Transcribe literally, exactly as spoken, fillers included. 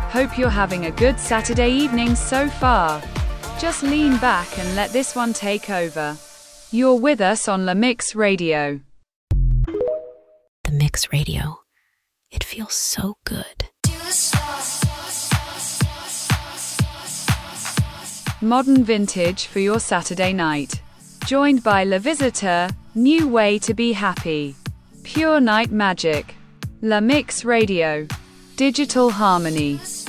Hope you're having a good Saturday evening so far. Just lean back and let this one take over. You're with us on La Mix Radio. The Mix Radio. It feels so good. Modern vintage for your Saturday night. Joined by La Visitor, new way to be happy. Pure night magic. La Mix Radio. Digital harmony.